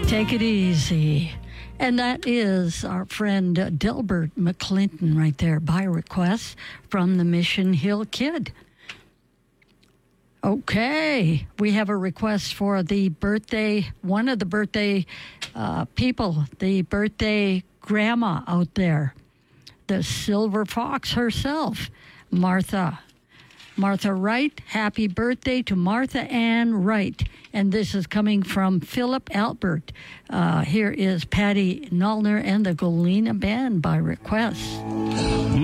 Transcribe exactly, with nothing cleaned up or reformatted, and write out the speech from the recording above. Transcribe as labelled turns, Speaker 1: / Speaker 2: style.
Speaker 1: Take it easy. And that is our friend uh, Delbert McClinton right there by request from the Mission Hill Kid. Okay, we have a request for the birthday, one of the birthday uh, people, the birthday grandma out there, the Silver Fox herself, Martha. Martha Wright, happy birthday to Martha Ann Wright. And this is coming from Philip Albert. Uh, here is Patty Nullner and the Galena Band by request.